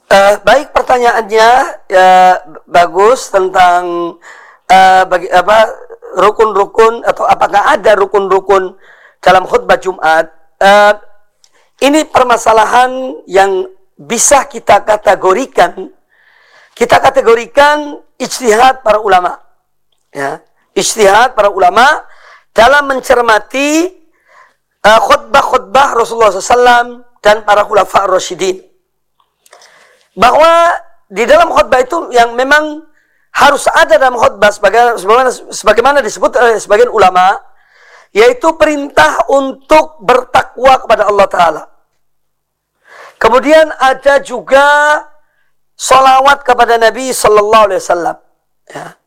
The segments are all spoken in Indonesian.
Baik, pertanyaannya ya, bagus tentang rukun-rukun atau apakah ada rukun-rukun dalam khutbah Jumat. Ini permasalahan yang bisa kita kategorikan. Kita kategorikan ijtihad para ulama. Ya, ijtihad para ulama dalam mencermati khutbah-khutbah Rasulullah SAW dan para khulafa ar-rasyidin. Bahwa di dalam khutbah itu yang memang harus ada dalam khutbah sebagaimana disebut oleh sebagian ulama, yaitu perintah untuk bertakwa kepada Allah Ta'ala. Kemudian ada juga salawat kepada Nabi Sallallahu Alaihi Wasallam. Ya.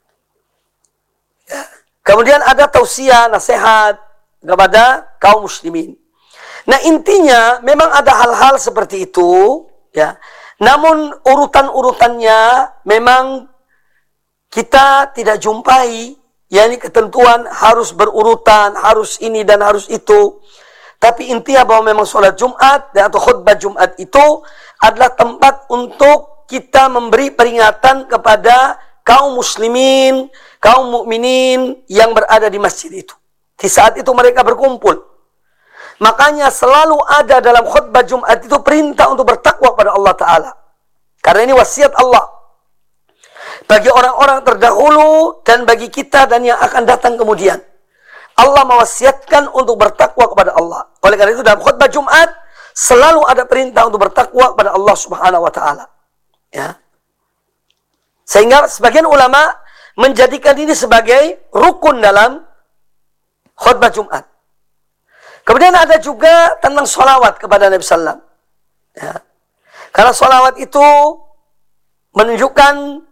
Kemudian ada tausiah, nasihat kepada kaum muslimin. Nah, intinya memang ada hal-hal seperti itu, ya. Namun urutan-urutannya memang kita tidak jumpai, yakni ketentuan harus berurutan, harus ini dan harus itu. Tapi intinya bahwa memang sholat Jumat atau khutbah Jumat itu adalah tempat untuk kita memberi peringatan kepada kaum muslimin, kaum mukminin yang berada di masjid itu. Di saat itu mereka berkumpul. Makanya selalu ada dalam khutbah Jumat itu perintah untuk bertakwa kepada Allah Ta'ala. Karena ini wasiat Allah bagi orang-orang terdahulu dan bagi kita dan yang akan datang kemudian. Allah mewasiatkan untuk bertakwa kepada Allah. Oleh karena itu dalam khutbah Jumat selalu ada perintah untuk bertakwa kepada Allah Subhanahu wa Ta'ala. Ya. Sehingga sebagian ulama menjadikan ini sebagai rukun dalam khutbah Jumat. Kemudian ada juga tentang sholawat kepada Nabi Sallam. Ya. Karena sholawat itu menunjukkan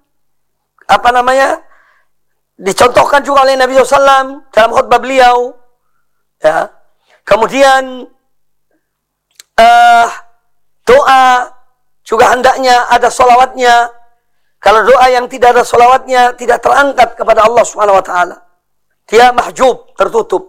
dicontohkan juga oleh Nabi Sallam dalam khutbah beliau. Ya. Kemudian doa juga hendaknya ada sholawatnya. Kalau doa yang tidak ada sholawatnya tidak terangkat kepada Allah Subhanahu Wa Taala. Dia mahjub, tertutup.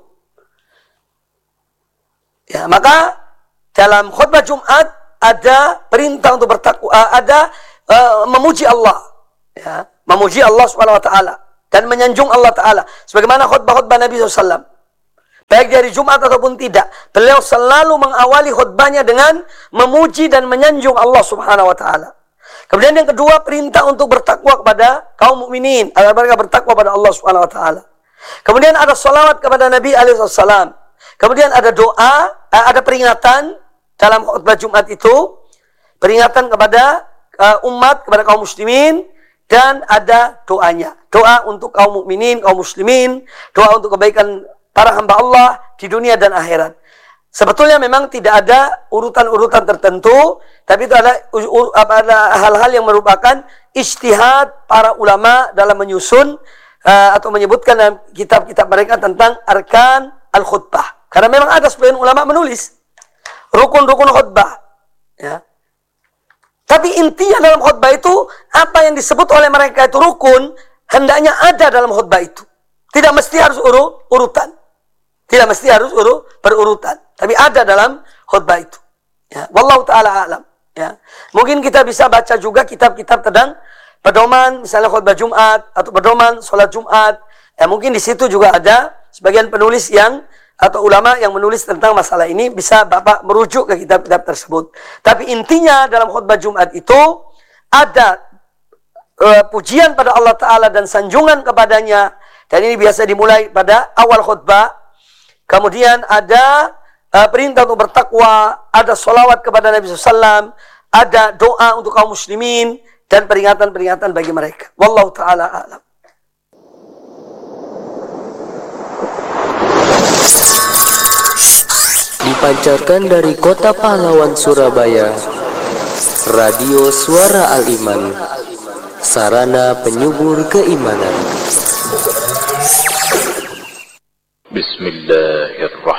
Ya, maka dalam khutbah Jumat ada perintah untuk bertakwa, ada memuji Allah, ya, memuji Allah Subhanahu Wa Taala dan menyanjung Allah Taala. Sebagaimana khutbah-khutbah Nabi SAW, baik dari Jumat ataupun tidak, beliau selalu mengawali khutbahnya dengan memuji dan menyanjung Allah Subhanahu Wa Taala. Kemudian yang kedua, perintah untuk bertakwa kepada kaum mukminin agar mereka bertakwa kepada Allah Subhanahu Wa Taala. Kemudian ada salawat kepada Nabi SAW. Kemudian ada doa, ada peringatan dalam khutbah Jumat itu, peringatan kepada umat, kepada kaum muslimin, dan ada doanya. Doa untuk kaum mukminin, kaum muslimin, doa untuk kebaikan para hamba Allah di dunia dan akhirat. Sebetulnya memang tidak ada urutan-urutan tertentu, tapi itu ada hal-hal yang merupakan ijtihad para ulama dalam menyusun atau menyebutkan dalam kitab-kitab mereka tentang arkan al-khutbah. Karena memang ada sebagian ulama menulis rukun-rukun khutbah. Ya. Tapi intinya dalam khutbah itu, apa yang disebut oleh mereka itu rukun, hendaknya ada dalam khutbah itu. Tidak mesti harus urutan. Tidak mesti harus berurutan. Tapi ada dalam khutbah itu. Ya. Wallahu ta'ala a'lam. Ya. Mungkin kita bisa baca juga kitab-kitab tentang pedoman, misalnya khutbah Jumat, atau pedoman sholat Jumat. Ya, mungkin di situ juga ada sebagian penulis atau ulama yang menulis tentang masalah ini, bisa Bapak merujuk ke kitab-kitab tersebut. Tapi intinya dalam khutbah Jumat itu ada pujian pada Allah Ta'ala dan sanjungan kepadanya. Dan ini biasa dimulai pada awal khutbah. Kemudian ada perintah untuk bertakwa, ada sholawat kepada Nabi SAW, ada doa untuk kaum muslimin, dan peringatan-peringatan bagi mereka. Wallahu ta'ala a'lam. Dipancarkan dari Kota Pahlawan Surabaya, Radio Suara Al-Iman, sarana penyubur keimanan. Bismillahirrahmanirrahim.